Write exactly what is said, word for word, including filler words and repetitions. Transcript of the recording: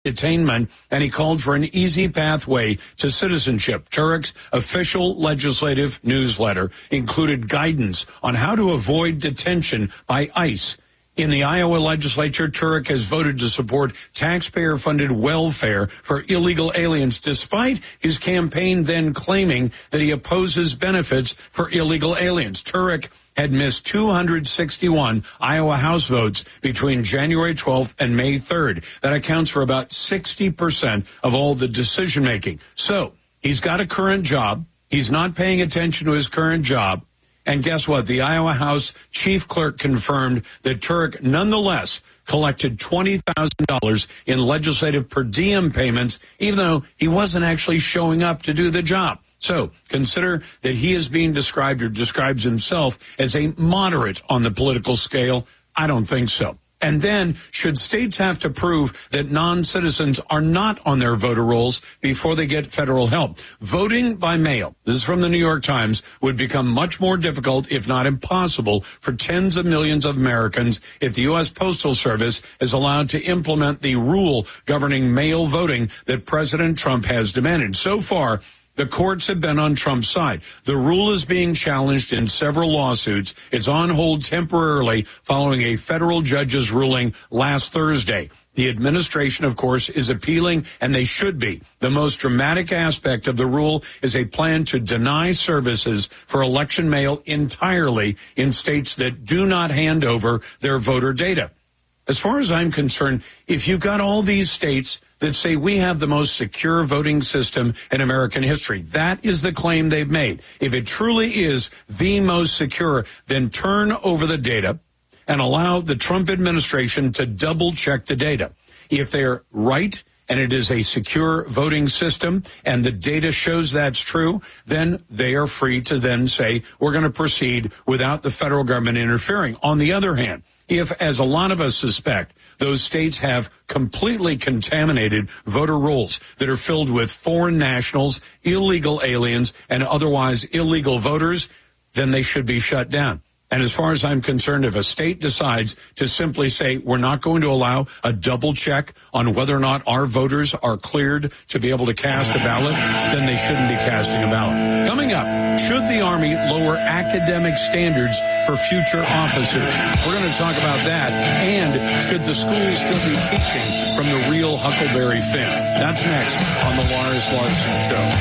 detainment, and he called for an easy pathway to citizenship. Turek's official legislative newsletter included guidance on how to avoid detention by ICE. In the Iowa legislature, Turek has voted to support taxpayer-funded welfare for illegal aliens, despite his campaign then claiming that he opposes benefits for illegal aliens. Turek had missed two hundred sixty-one Iowa House votes between January twelfth and May third. That accounts for about sixty percent of all the decision-making. So he's got a current job. He's not paying attention to his current job. And guess what? The Iowa House chief clerk confirmed that Turek nonetheless collected twenty thousand dollars in legislative per diem payments, even though he wasn't actually showing up to do the job. So consider that he is being described or describes himself as a moderate on the political scale. I don't think so. And then, should states have to prove that non-citizens are not on their voter rolls before they get federal help? Voting by mail, this is from the New York Times, would become much more difficult, if not impossible, for tens of millions of Americans if the U S Postal Service is allowed to implement the rule governing mail voting that President Trump has demanded. So far, the courts have been on Trump's side. The rule is being challenged in several lawsuits. It's on hold temporarily following a federal judge's ruling last Thursday. The administration, of course, is appealing, and they should be. The most dramatic aspect of the rule is a plan to deny services for election mail entirely in states that do not hand over their voter data. As far as I'm concerned, if you've got all these states that say we have the most secure voting system in American history, that is the claim they've made. If it truly is the most secure, then turn over the data and allow the Trump administration to double check the data. If they're right and it is a secure voting system and the data shows that's true, then they are free to then say we're going to proceed without the federal government interfering. On the other hand, if, as a lot of us suspect, those states have completely contaminated voter rolls that are filled with foreign nationals, illegal aliens, and otherwise illegal voters, then they should be shut down. And as far as I'm concerned, if a state decides to simply say we're not going to allow a double check on whether or not our voters are cleared to be able to cast a ballot, then they shouldn't be casting a ballot. Coming up, should the Army lower academic standards for future officers? We're going to talk about that. And should the schools still be teaching from the real Huckleberry Finn? That's next on the Lars Larson Show.